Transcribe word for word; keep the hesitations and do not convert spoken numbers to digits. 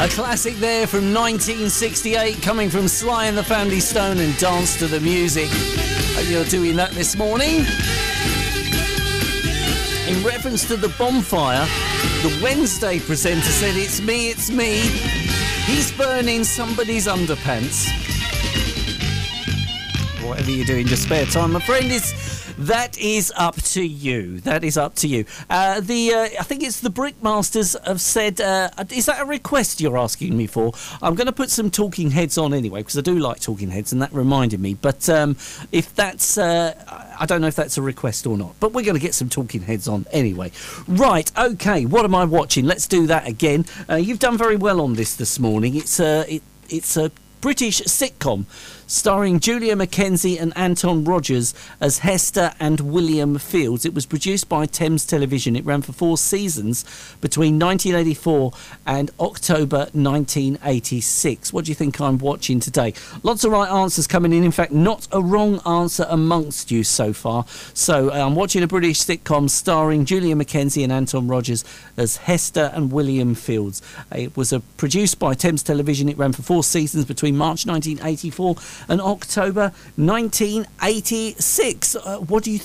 A classic there from nineteen sixty-eight, coming from Sly and the Family Stone and Dance to the Music. Hope you're doing that this morning. In reference to the bonfire, the Wednesday presenter said, "It's me, it's me. He's burning somebody's underpants." Whatever you do in your spare time, my friend, is that is up to you. That is up to you. Uh, the uh, I think it's the Brickmasters have said, uh, is that a request you're asking me for? I'm going to put some Talking Heads on anyway, because I do like Talking Heads, and that reminded me. But um, if that's, uh, I don't know if that's a request or not. But we're going to get some Talking Heads on anyway. Right, okay, what am I watching? Let's do that again. Uh, you've done very well on this this morning. It's a, it, it's a British sitcom starring Julia Mackenzie and Anton Rogers as Hester and William Fields. It was produced by Thames Television. It ran for four seasons between nineteen eighty-four and October nineteen eighty-six. What do you think I'm watching today? Lots of right answers coming in. In fact, not a wrong answer amongst you so far. So uh, I'm watching a British sitcom starring Julia Mackenzie and Anton Rogers as Hester and William Fields. It was uh, produced by Thames Television. It ran for four seasons between March nineteen eighty-four and October nineteen eighty-six. Uh, what do you